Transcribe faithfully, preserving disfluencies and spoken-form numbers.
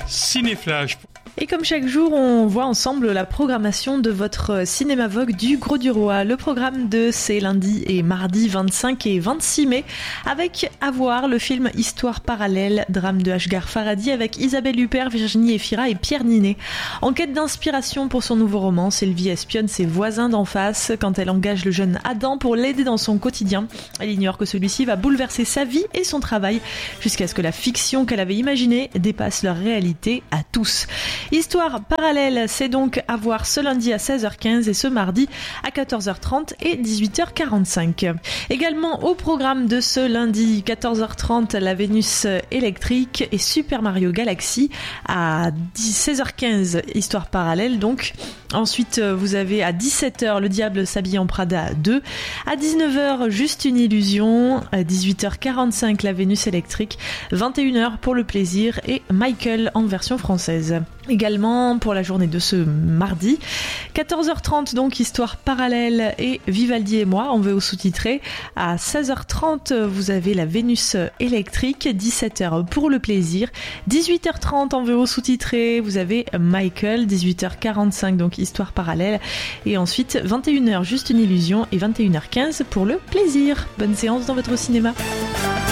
Cinéflash. Et comme chaque jour, on voit ensemble la programmation de votre Cinéma Vogue du Gros du Roi. Le programme de ces lundis et mardis vingt-cinq et vingt-six mai, avec à voir le film Histoire parallèle, drame de Ashghar Farhadi avec Isabelle Huppert, Virginie Efira et Pierre Ninet. En quête d'inspiration pour son nouveau roman, Sylvie espionne ses voisins d'en face quand elle engage le jeune Adam pour l'aider dans son quotidien. Elle ignore que celui-ci va bouleverser sa vie et son travail jusqu'à ce que la fiction qu'elle avait imaginée dépasse leur réalité à tous. Histoire parallèle, c'est donc à voir ce lundi à seize heures quinze et ce mardi à quatorze heures trente et dix-huit heures quarante-cinq. Également au programme de ce lundi, quatorze heures trente, la Vénus électrique et Super Mario Galaxy. À seize heures quinze, Histoire parallèle donc. Ensuite, vous avez à dix-sept heures, Le Diable s'habille en Prada deux. À dix-neuf heures, Juste une illusion. À dix-huit heures quarante-cinq, La Vénus électrique. vingt et une heures pour le plaisir et Michael en version française. Également pour la journée de ce mardi, quatorze heures trente donc Histoire parallèle et Vivaldi et moi en V O sous-titré. À seize heures trente, vous avez La Vénus électrique. dix-sept heures pour le plaisir. dix-huit heures trente en V O sous-titré, vous avez Michael. dix-huit heures quarante-cinq donc Histoire parallèle. Et ensuite vingt et une heures Juste une illusion et vingt et une heures quinze pour le plaisir. Bonne séance dans votre cinéma.